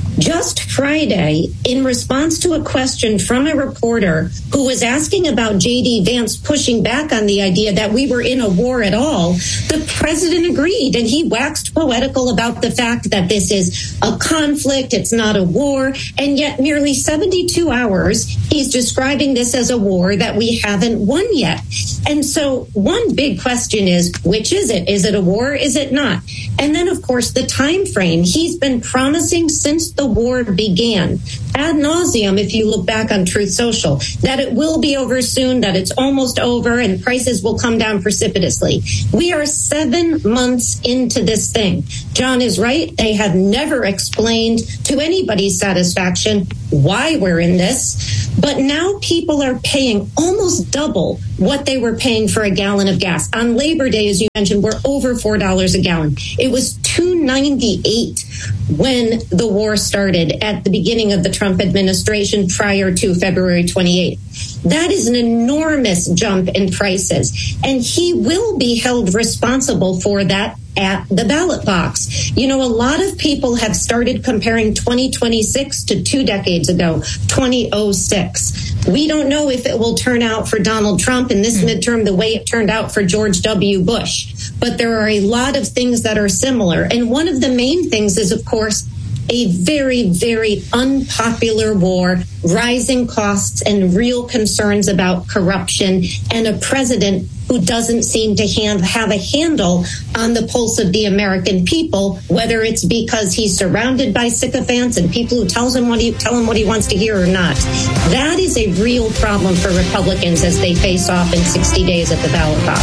Just Friday, in response to a question from a reporter who was asking about J D. Vance pushing back on the idea that we were in a war at all, the president agreed, and he waxed poetical about the fact that this is a conflict, it's not a war, and yet nearly seventy-two hours, he's describing this as a war that we haven't won yet. And so one big question is, which is it? Is it a war? Is it not? And then, of course, the time frame. He's been promising since the war began, ad nauseum, if you look back on Truth Social, that it will be over soon, that it's almost over, and prices will come down precipitously. We are seven months into this thing. John is right. They have never explained to anybody's satisfaction why we're in this. But now people are paying almost double what they were paying for a gallon of gas. On Labor Day, as you mentioned, we're over four dollars a gallon. It was two ninety-eight when the war started at the beginning of the Trump administration prior to February twenty-eighth. That is an enormous jump in prices, and he will be held responsible for that at the ballot box. You know, a lot of people have started comparing twenty twenty-six to two decades ago, two thousand six. We don't know if it will turn out for Donald Trump in this midterm the way it turned out for George W. Bush. But there are a lot of things that are similar. And one of the main things is, of course, a very, very unpopular war, rising costs, and real concerns about corruption, and a president who doesn't seem to have, have a handle on the pulse of the American people, whether it's because he's surrounded by sycophants and people who tells him what he, tell him what he wants to hear or not. That is a real problem for Republicans as they face off in sixty days at the ballot box.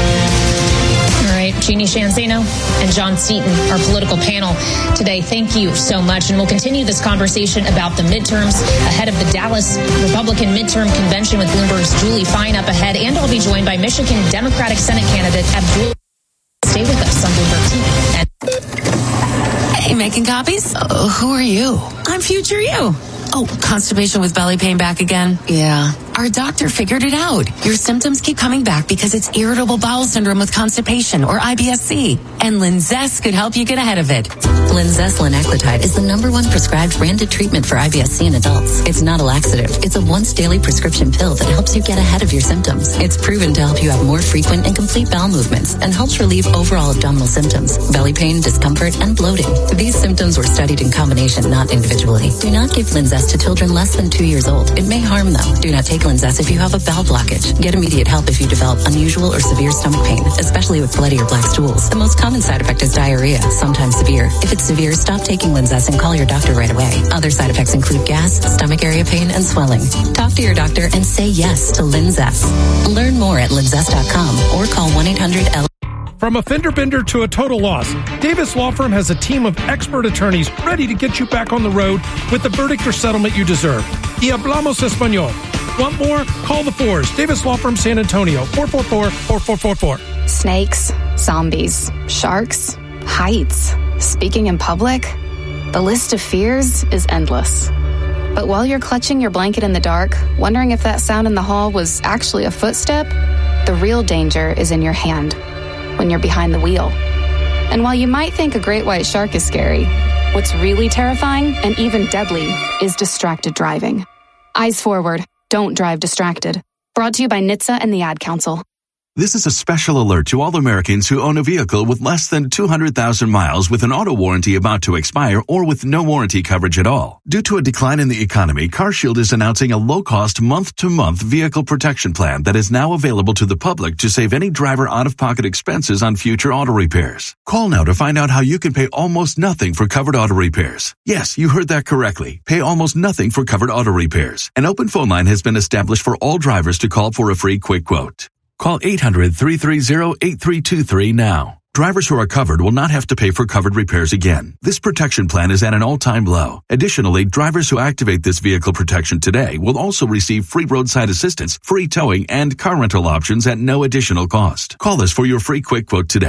All right, Jeannie Sheehan Zaino and John Seaton, our political panel today. Thank you so much. And we'll continue this conversation about the midterms ahead of the Dallas Republican midterm convention with Bloomberg's Julie Fine up ahead. And I'll be joined by Michigan Democratic Senate candidate Abdul. Stay with us on Bloomberg T V. Hey, making copies? Uh, who are you? I'm future you. Oh, constipation with belly pain back again? Yeah. Our doctor figured it out. Your symptoms keep coming back because it's irritable bowel syndrome with constipation, or I B S C. And Linzess could help you get ahead of it. Linzess linaclotide is the number one prescribed branded treatment for I B S C in adults. It's not a laxative. It's a once daily prescription pill that helps you get ahead of your symptoms. It's proven to help you have more frequent and complete bowel movements and helps relieve overall abdominal symptoms, belly pain, discomfort, and bloating. These symptoms were studied in combination, not individually. Do not give Linzess to children less than two years old. It may harm them. Do not take Linzess if you have a bowel blockage. Get immediate help if you develop unusual or severe stomach pain, especially with bloody or black stools. The most common side effect is diarrhea, sometimes severe. If it's severe, stop taking Linzess and call your doctor right away. Other side effects include gas, stomach area pain, and swelling. Talk to your doctor and say yes to Linzess. Learn more at linzess dot com or call one eight hundred L. From a fender bender to a total loss, Davis Law Firm has a team of expert attorneys ready to get you back on the road with the verdict or settlement you deserve. Y hablamos español. Want more? Call the fours. Davis Law Firm San Antonio, four four four, four four four four. Snakes, zombies, sharks, heights, speaking in public. The list of fears is endless. But while you're clutching your blanket in the dark, wondering if that sound in the hall was actually a footstep, the real danger is in your hand when you're behind the wheel. And while you might think a great white shark is scary, what's really terrifying and even deadly is distracted driving. Eyes forward. Don't drive distracted. Brought to you by N H T S A and the Ad Council. This is a special alert to all Americans who own a vehicle with less than two hundred thousand miles with an auto warranty about to expire or with no warranty coverage at all. Due to a decline in the economy, CarShield is announcing a low-cost month-to-month vehicle protection plan that is now available to the public to save any driver out-of-pocket expenses on future auto repairs. Call now to find out how you can pay almost nothing for covered auto repairs. Yes, you heard that correctly. Pay almost nothing for covered auto repairs. An open phone line has been established for all drivers to call for a free quick quote. Call eight hundred, three three zero, eight three two three now. Drivers who are covered will not have to pay for covered repairs again. This protection plan is at an all-time low. Additionally, drivers who activate this vehicle protection today will also receive free roadside assistance, free towing, and car rental options at no additional cost. Call us for your free quick quote today.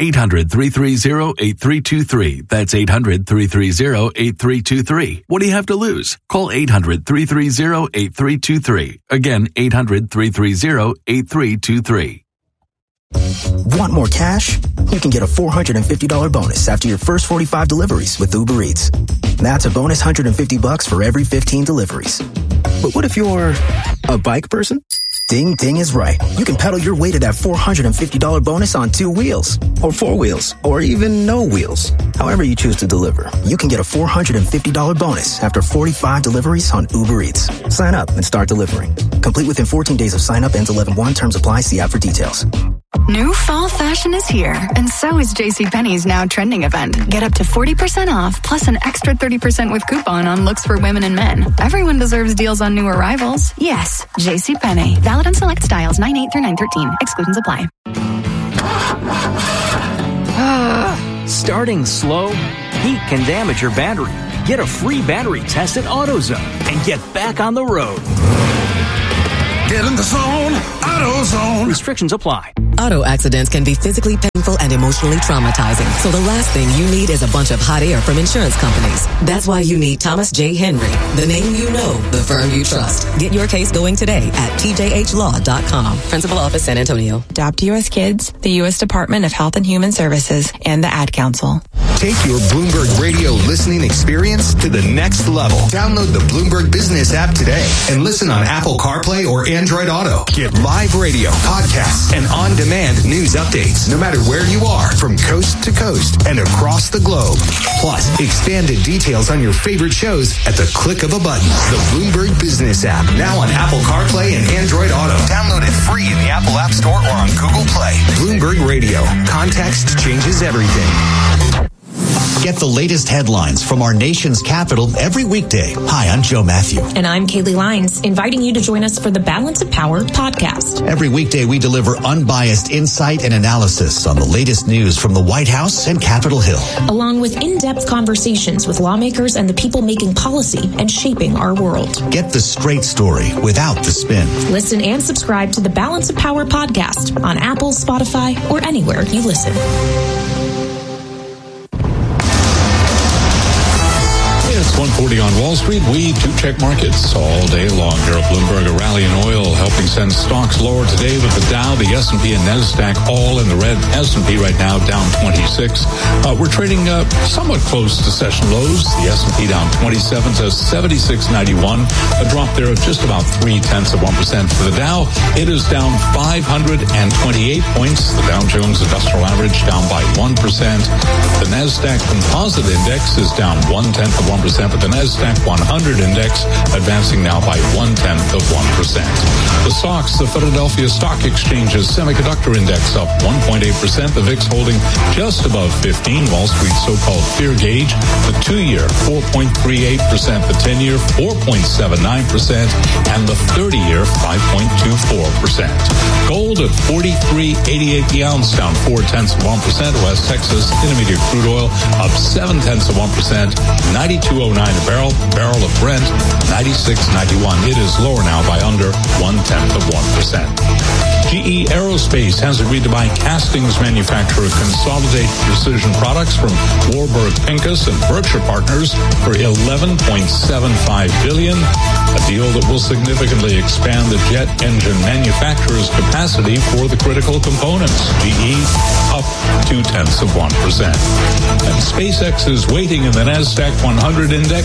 eight hundred, three three zero, eight three two three. That's eight hundred, three three zero, eight three two three. What do you have to lose? Call eight hundred, three three zero, eight three two three. Again, eight hundred, three three zero, eight three two three. Want more cash? You can get a four hundred fifty dollars bonus after your first forty-five deliveries with Uber Eats. That's a bonus one hundred fifty bucks for every fifteen deliveries. But what if you're a bike person? Ding Ding is right. You can pedal your way to that four hundred fifty dollars bonus on two wheels, or four wheels, or even no wheels. However you choose to deliver, you can get a four hundred fifty dollars bonus after forty-five deliveries on Uber Eats. Sign up and start delivering. Complete within fourteen days of sign up. Ends eleven one. Terms apply. See app for details. New fall fashion is here, and so is JCPenney's Now Trending event. Get up to forty percent off, plus an extra thirty percent with coupon on looks for women and men. Everyone deserves deals on new arrivals. Yes, JCPenney. Valid on select styles nine eight through nine thirteen. Exclusions apply. Starting slow? Heat can damage your battery. Get a free battery test at AutoZone and get back on the road. Get in the zone, AutoZone. Restrictions apply. Auto accidents can be physically painful and emotionally traumatizing. So the last thing you need is a bunch of hot air from insurance companies. That's why you need Thomas J. Henry, the name you know, the firm you trust. Get your case going today at T J H law dot com. Principal Office, San Antonio. Adopt U S Kids, the U S Department of Health and Human Services, and the Ad Council. Take your Bloomberg Radio listening experience to the next level. Download the Bloomberg Business app today and listen on Apple CarPlay or Android Auto. Get live radio, podcasts, and on-demand news updates no matter where you are from coast to coast and across the globe. Plus, expanded details on your favorite shows at the click of a button. The Bloomberg Business app, now on Apple CarPlay and Android Auto. Download it free in the Apple App Store or on Google Play. Bloomberg Radio. Context changes everything. Get the latest headlines from our nation's capital every weekday. Hi, I'm Joe Matthew. And I'm Kaylee Lines, inviting you to join us for the Balance of Power podcast. Every weekday, we deliver unbiased insight and analysis on the latest news from the White House and Capitol Hill, along with in-depth conversations with lawmakers and the people making policy and shaping our world. Get the straight story without the spin. Listen and subscribe to the Balance of Power podcast on Apple, Spotify, or anywhere you listen. It's one forty on Wall Street. We do check markets all day long here at Bloomberg. A rally in oil helping send stocks lower today with the Dow, the S and P, and NASDAQ all in the red. S and P right now down twenty-six. Uh, we're trading uh, somewhat close to session lows. The S and P down twenty-seven to seventy-six ninety-one. A drop there of just about three-tenths of one percent. For the Dow, it is down five hundred twenty-eight points. The Dow Jones Industrial Average down by one percent. The NASDAQ Composite Index is down one-tenth of one percent. But the NASDAQ one hundred index advancing now by one-tenth of one percent. The S O X, the Philadelphia Stock Exchange's Semiconductor Index, up one point eight percent. The V I X holding just above fifteen. Wall Street's so-called fear gauge, the two-year, four point three eight percent. The ten-year, four point seven nine percent. And the thirty-year, five point two four percent. Gold at forty-three eighty-eight the ounce, down four-tenths of one percent. West Texas Intermediate Crude Oil up seven-tenths of one percent. ninety-two oh nine a barrel. Barrel of Brent, ninety-six ninety-one. It is lower now by under one-tenth of one percent. G E Aerospace has agreed to buy castings manufacturer Consolidated Precision Products from Warburg Pincus and Berkshire Partners for eleven point seven five billion dollars, a deal that will significantly expand the jet engine manufacturer's capacity for the critical components. G E up two-tenths of one percent. And SpaceX's weighting in the NASDAQ one hundred index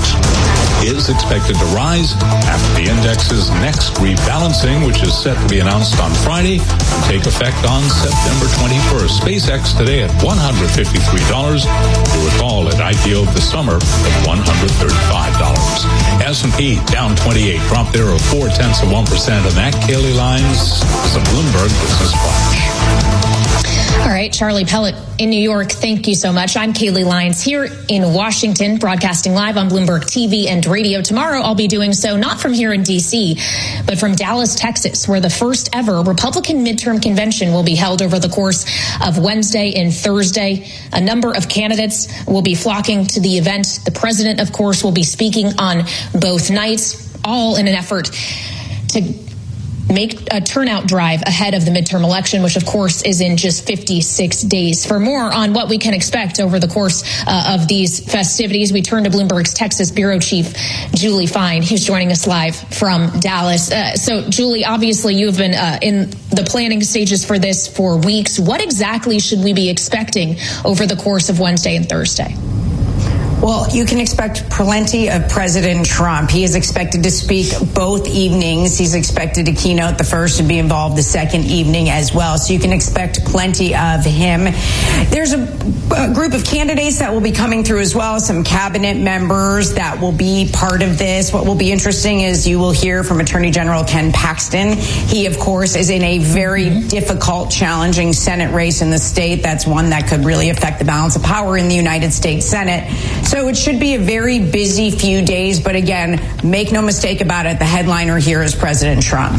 is expected to rise after the index's next rebalancing, which is set to be announced on Friday and take effect on September twenty-first. SpaceX today at one hundred fifty-three dollars. You recall it I P O'd this summer at one hundred thirty-five dollars. S and P down twenty-eight, drop there of four-tenths of one percent. And that, Kaylee Lines, is a Bloomberg Business Flash. All right, Charlie Pellet in New York, thank you so much. I'm Kaylee Lyons here in Washington, broadcasting live on Bloomberg T V and radio. Tomorrow, I'll be doing so not from here in D C, but from Dallas, Texas, where the first ever Republican midterm convention will be held over the course of Wednesday and Thursday. A number of candidates will be flocking to the event. The president, of course, will be speaking on both nights, all in an effort to make a turnout drive ahead of the midterm election, which of course is in just fifty-six days. For more on what we can expect over the course uh, of these festivities, we turn to Bloomberg's Texas Bureau Chief, Julie Fine, who's joining us live from Dallas. Uh, so, Julie, obviously you've been uh, in the planning stages for this for weeks. What exactly should we be expecting over the course of Wednesday and Thursday? Well, you can expect plenty of President Trump. He is expected to speak both evenings. He's expected to keynote the first and be involved the second evening as well. So you can expect plenty of him. There's a, a group of candidates that will be coming through as well, some cabinet members that will be part of this. What will be interesting is you will hear from Attorney General Ken Paxton. He, of course, is in a very difficult, challenging Senate race in the state. That's one that could really affect the balance of power in the United States Senate. So it should be a very busy few days. But again, make no mistake about it, the headliner here is President Trump.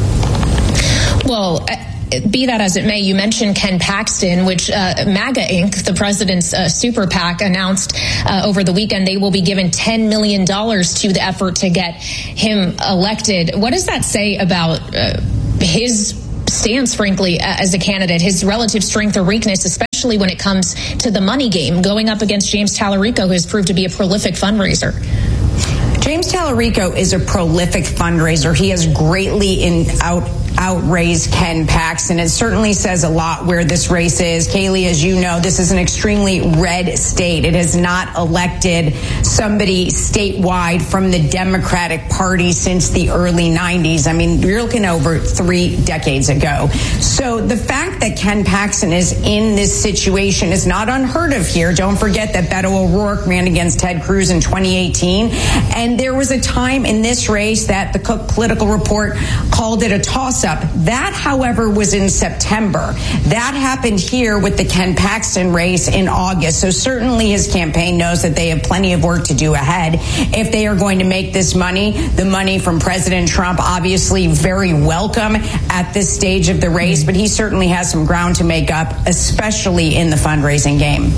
Well, be that as it may, you mentioned Ken Paxton, which uh, MAGA Incorporated, the president's uh, super PAC, announced uh, over the weekend they will be given ten million dollars to the effort to get him elected. What does that say about uh, his stance, frankly, as a candidate, his relative strength or weakness, especially when it comes to the money game, going up against James Tallarico, who has proved to be a prolific fundraiser? James Tallarico is a prolific fundraiser. He has greatly in out outraised Ken Paxton. It certainly says a lot where this race is. Kaylee, as you know, this is an extremely red state. It has not elected somebody statewide from the Democratic Party since the early nineties. I mean, you're looking over three decades ago. So the fact that Ken Paxton is in this situation is not unheard of here. Don't forget that Beto O'Rourke ran against Ted Cruz in twenty eighteen. And there was a time in this race that the Cook Political Report called it a toss-up. That, however, was in September. That happened here with the Ken Paxton race in August. So certainly his campaign knows that they have plenty of work to do ahead if they are going to make this money. The money from President Trump, obviously very welcome at this stage of the race, but he certainly has some ground to make up, especially in the fundraising game.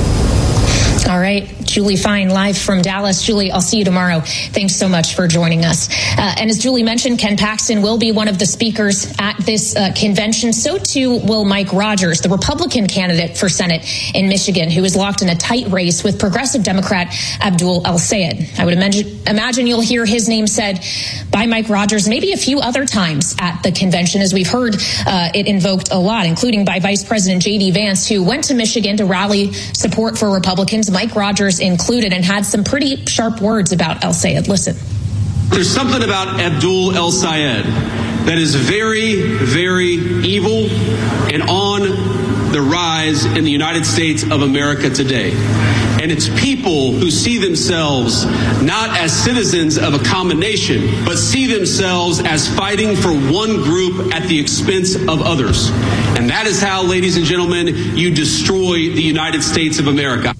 All right. Julie Fine, live from Dallas. Julie, I'll see you tomorrow. Thanks so much for joining us. Uh, and as Julie mentioned, Ken Paxton will be one of the speakers at this uh, convention. So too will Mike Rogers, the Republican candidate for Senate in Michigan, who is locked in a tight race with progressive Democrat Abdul El-Sayed. I would imagine, imagine you'll hear his name said by Mike Rogers maybe a few other times at the convention, as we've heard uh, it invoked a lot, including by Vice President J D Vance, who went to Michigan to rally support for Republicans, Mike Rogers included, and had some pretty sharp words about El-Sayed. Listen. There's something about Abdul El-Sayed that is very, very evil and on the rise in the United States of America today. And it's people who see themselves not as citizens of a common nation, but see themselves as fighting for one group at the expense of others. And that is how, ladies and gentlemen, you destroy the United States of America.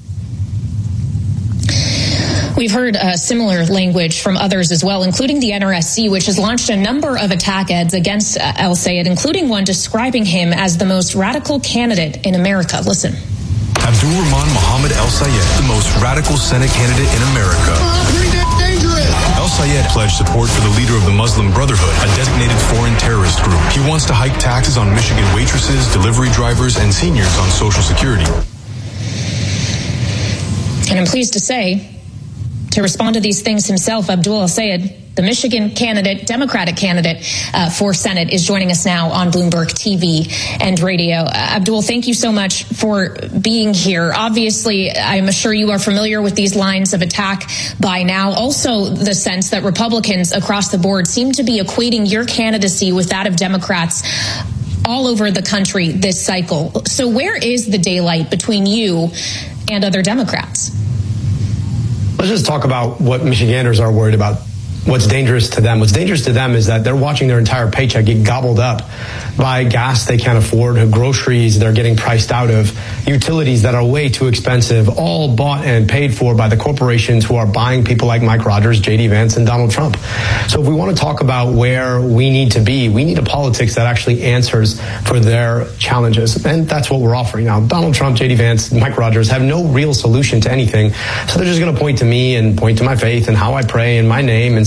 We've heard uh, similar language from others as well, including the N R S C, which has launched a number of attack ads against uh, El-Sayed, including one describing him as the most radical candidate in America. Listen. Abdul Rahman Mohammed El-Sayed, the most radical Senate candidate in America. El-Sayed pledged support for the leader of the Muslim Brotherhood, a designated foreign terrorist group. He wants to hike taxes on Michigan waitresses, delivery drivers, and seniors on Social Security. And I'm pleased to say, to respond to these things himself, Abdul El-Sayed, the Michigan candidate, Democratic candidate uh, for Senate, is joining us now on Bloomberg T V and radio. Uh, Abdul, thank you so much for being here. Obviously, I'm sure you are familiar with these lines of attack by now. Also, the sense that Republicans across the board seem to be equating your candidacy with that of Democrats all over the country this cycle. So where is the daylight between you and other Democrats? Let's just talk about what Michiganders are worried about. What's dangerous to them? What's dangerous to them is that they're watching their entire paycheck get gobbled up by gas they can't afford, groceries they're getting priced out of, utilities that are way too expensive, all bought and paid for by the corporations who are buying people like Mike Rogers, J D Vance, and Donald Trump. So if we want to talk about where we need to be, we need a politics that actually answers for their challenges. And that's what we're offering now. Donald Trump, J D Vance, Mike Rogers have no real solution to anything. So they're just going to point to me and point to my faith and how I pray in my name and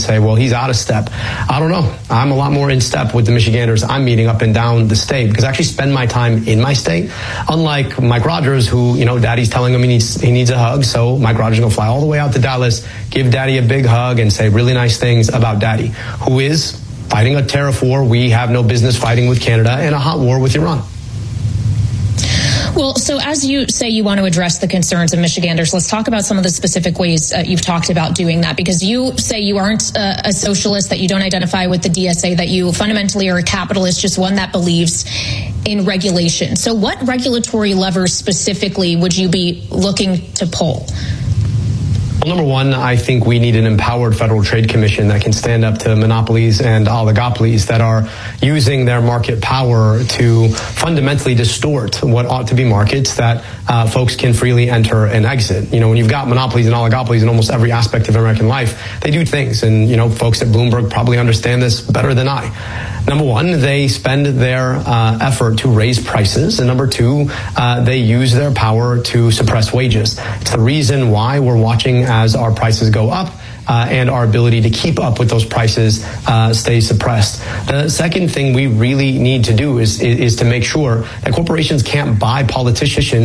say, well, he's out of step. I don't know. I'm a lot more in step with the Michiganders I'm meeting up and down the state because I actually spend my time in my state. Unlike Mike Rogers, who, you know, daddy's telling him he needs, he needs a hug. So Mike Rogers is going to fly all the way out to Dallas, give daddy a big hug and say really nice things about daddy, who is fighting a tariff war we have no business fighting with Canada and a hot war with Iran. Well, so as you say you want to address the concerns of Michiganders, let's talk about some of the specific ways uh, you've talked about doing that, because you say you aren't uh, a socialist, that you don't identify with the D S A, that you fundamentally are a capitalist, just one that believes in regulation. So what regulatory levers specifically would you be looking to pull? Well, number one, I think we need an empowered Federal Trade Commission that can stand up to monopolies and oligopolies that are using their market power to fundamentally distort what ought to be markets that uh, folks can freely enter and exit. You know, when you've got monopolies and oligopolies in almost every aspect of American life, they do things. And, you know, folks at Bloomberg probably understand this better than I. Number one, they spend their uh, effort to raise prices. And number two, uh, they use their power to suppress wages. It's the reason why we're watching as our prices go up. Uh, and our ability to keep up with those prices uh, stays suppressed. The second thing we really need to do is, is, is to make sure that corporations can't buy politicians